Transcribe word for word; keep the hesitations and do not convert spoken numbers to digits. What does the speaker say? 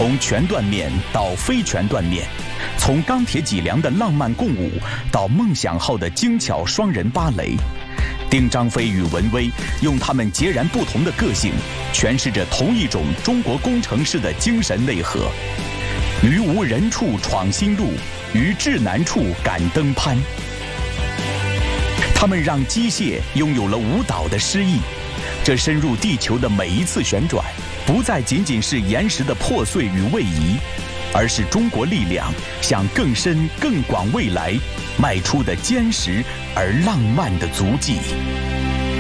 从全断面到非全断面，从钢铁脊梁的浪漫共舞到梦想号的精巧双人芭蕾，丁张飞与文威用他们截然不同的个性，诠释着同一种中国工程师的精神内核。于无人处闯新路，于至难处敢登攀。他们让机械拥有了舞蹈的诗意，这深入地球的每一次旋转，不再仅仅是岩石的破碎与位移，而是中国力量向更深更广未来迈出的坚实而浪漫的足迹。